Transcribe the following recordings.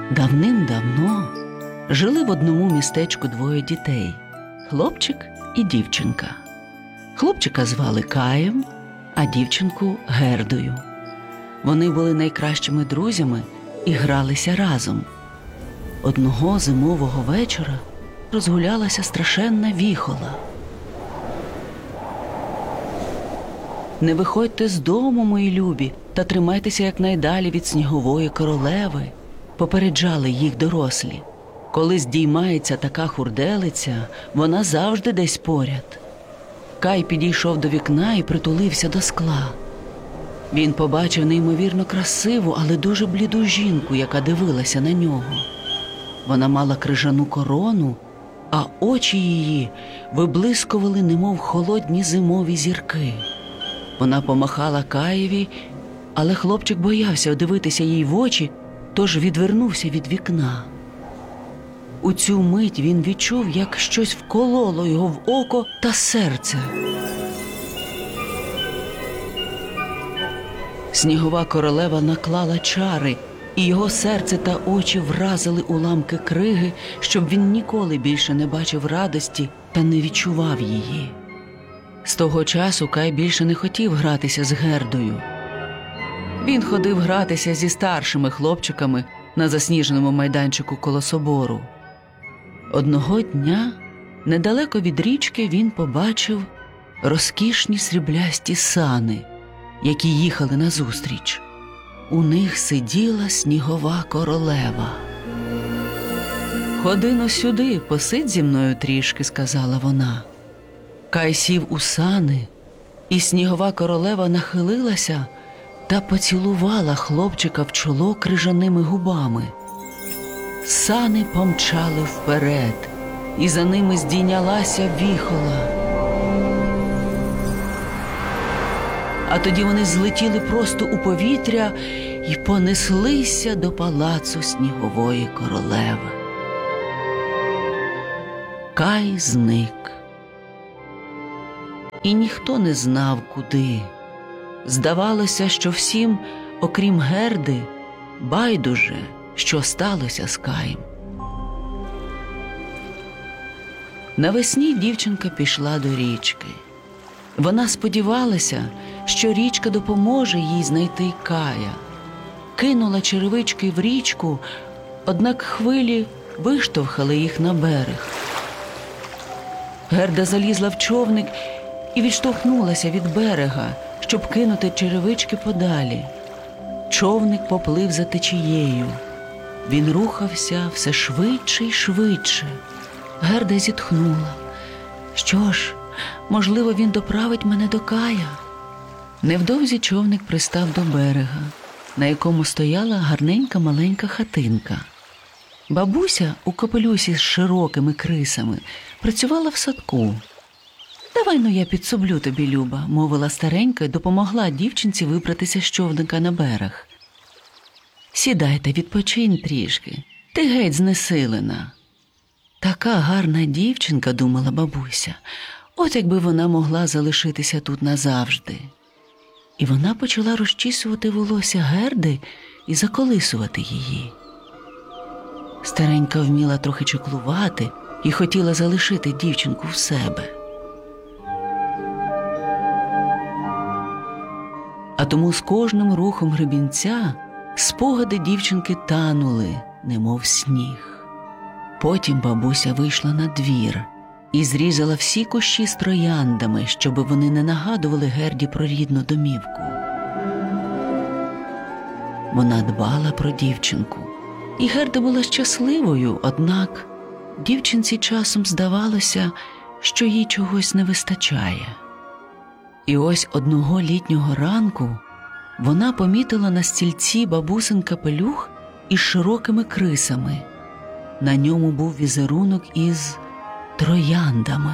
Давним-давно жили в одному містечку двоє дітей – хлопчик і дівчинка. Хлопчика звали Каєм, а дівчинку – Гердою. Вони були найкращими друзями і гралися разом. Одного зимового вечора розгулялася страшенна віхола. «Не виходьте з дому, мої любі, та тримайтеся якнайдалі від снігової королеви», – попереджали їх дорослі. «Коли здіймається така хурделиця, вона завжди десь поряд». Кай підійшов до вікна і притулився до скла. Він побачив неймовірно красиву, але дуже бліду жінку, яка дивилася на нього. Вона мала крижану корону, а очі її виблискували, немов холодні зимові зірки. Вона помахала Каєві, але хлопчик боявся дивитися їй в очі, тож відвернувся від вікна. У цю мить він відчув, як щось вкололо його в око та серце. Снігова королева наклала чари, і його серце та очі вразили уламки криги, щоб він ніколи більше не бачив радості та не відчував її. З того часу Кай більше не хотів гратися з Гердою. Він ходив гратися зі старшими хлопчиками на засніженому майданчику коло собору. Одного дня, недалеко від річки, він побачив розкішні сріблясті сани, які їхали назустріч. У них сиділа снігова королева. «Ходи-но сюди, посидь зі мною трішки», – сказала вона. Кай сів у сани, і снігова королева нахилилася та поцілувала хлопчика в чоло крижаними губами. Сани помчали вперед, і за ними здійнялася віхола. А тоді вони злетіли просто у повітря і понеслися до палацу снігової королеви. Кай зник. І ніхто не знав, куди. Здавалося, що всім, окрім Герди, байдуже, що сталося з Каєм. Навесні дівчинка пішла до річки. Вона сподівалася, що річка допоможе їй знайти Кая. Кинула черевички в річку, однак хвилі виштовхали їх на берег. Герда залізла в човник і відштовхнулася від берега, щоб кинути черевички подалі. Човник поплив за течією. Він рухався все швидше й швидше. Герда зітхнула. «Що ж, можливо, він доправить мене до Кая». Невдовзі човник пристав до берега, на якому стояла гарненька маленька хатинка. Бабуся у капелюсі з широкими крисами працювала в садку. «Давай-но я підсоблю тобі, Люба», – мовила старенька і допомогла дівчинці вибратися з човника на берег. «Сідай та відпочинь трішки, ти геть знесилена». «Така гарна дівчинка», – думала бабуся, – «от якби вона могла залишитися тут назавжди». І вона почала розчісувати волосся Герди і заколисувати її. Старенька вміла трохи чаклувати і хотіла залишити дівчинку в себе. А тому з кожним рухом гребінця спогади дівчинки танули, немов сніг. Потім бабуся вийшла на двір і зрізала всі кущі з трояндами, щоби вони не нагадували Герді про рідну домівку. Вона дбала про дівчинку, і Герда була щасливою, однак дівчинці часом здавалося, що їй чогось не вистачає. І ось одного літнього ранку вона помітила на стільці бабусин капелюх із широкими крисами. На ньому був візерунок із трояндами.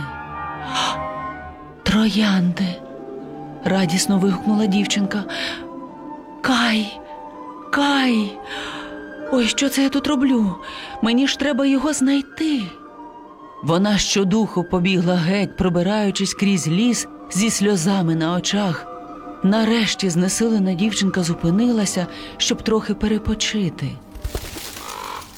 «Троянди!» – радісно вигукнула дівчинка. «Кай! Кай! Ой, що це я тут роблю? Мені ж треба його знайти!» Вона щодуху побігла геть, пробираючись крізь ліс зі сльозами на очах. Нарешті знесилена дівчинка зупинилася, щоб трохи перепочити.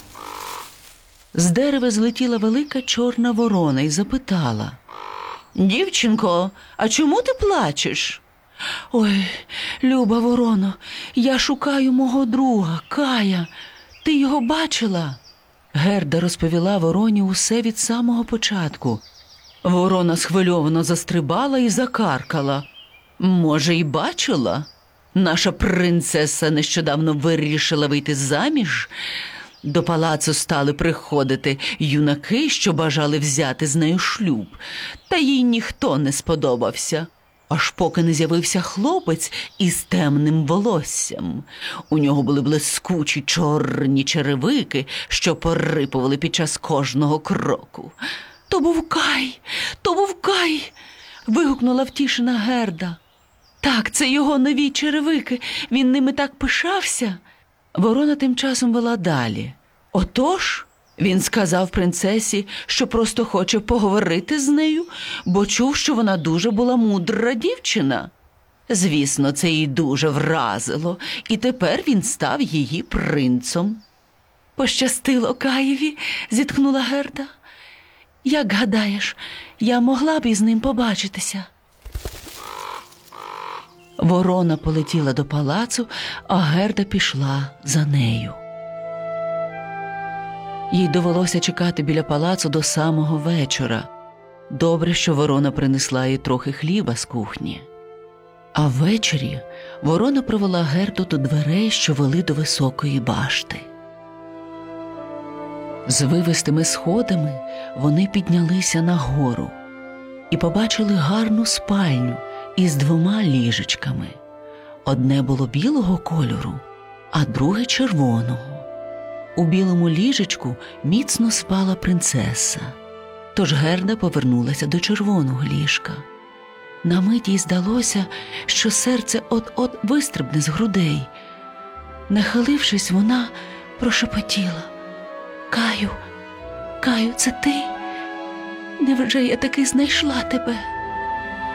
З дерева злетіла велика чорна ворона і запитала: «Дівчинко, а чому ти плачеш?» «Ой, люба вороно, я шукаю мого друга, Кая. Ти його бачила?» Герда розповіла вороні усе від самого початку. Ворона схвильовано застрибала і закаркала. «Може, й бачила? Наша принцеса нещодавно вирішила вийти заміж. До палацу стали приходити юнаки, що бажали взяти з нею шлюб. Та їй ніхто не сподобався. Аж поки не з'явився хлопець із темним волоссям. У нього були блискучі чорні черевики, що порипували під час кожного кроку. То був Кай! То був Кай!» – вигукнула втішена Герда. «Так, це його нові черевики, він ними так пишався!» Ворона тим часом вела далі. «Отож, він сказав принцесі, що просто хоче поговорити з нею, бо чув, що вона дуже була мудра дівчина. Звісно, це їй дуже вразило, і тепер він став її принцом». «Пощастило Каєві», – зітхнула Герда. «Як гадаєш, я могла б із ним побачитися?» Ворона полетіла до палацу, а Герда пішла за нею. Їй довелося чекати біля палацу до самого вечора. Добре, що ворона принесла їй трохи хліба з кухні. А ввечері ворона провела Герду до дверей, що вели до високої башти. З вивистими сходами вони піднялися нагору і побачили гарну спальню із 2 ліжечками. Одне було білого кольору, а друге червоного. У білому ліжечку міцно спала принцеса. Тож Герда повернулася до червоного ліжка. На мить їй здалося, що серце от-от вистрибне з грудей. Нахилившись, вона прошепотіла: «Каю, Каю, це ти? Невже я таки знайшла тебе?»